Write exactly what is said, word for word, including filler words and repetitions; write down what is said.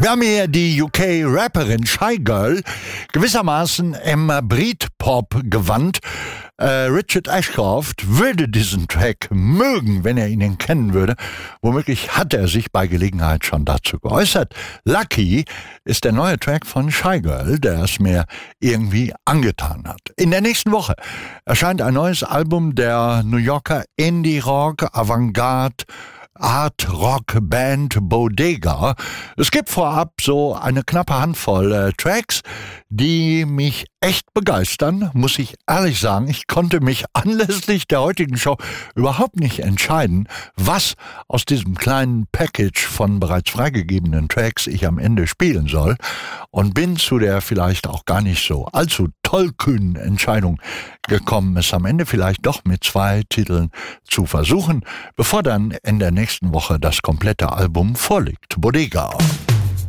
Wir haben hier die U K-Rapperin Shy Girl, gewissermaßen im Britpop-Gewand. Äh, Richard Ashcroft würde diesen Track mögen, wenn er ihn kennen würde. Womöglich hat er sich bei Gelegenheit schon dazu geäußert. Lucky ist der neue Track von Shy Girl, der es mir irgendwie angetan hat. In der nächsten Woche erscheint ein neues Album der New Yorker Indie-Rock, Avantgarde, Art-Rock-Band Bodega. Es gibt vorab so eine knappe Handvoll äh, Tracks, die mich echt begeistern, muss ich ehrlich sagen. Ich konnte mich anlässlich der heutigen Show überhaupt nicht entscheiden, was aus diesem kleinen Package von bereits freigegebenen Tracks ich am Ende spielen soll, und bin zu der vielleicht auch gar nicht so allzu tollkühnen Entscheidung gekommen, es am Ende vielleicht doch mit zwei Titeln zu versuchen, bevor dann in der nächsten Woche das komplette Album vorliegt. Bodega.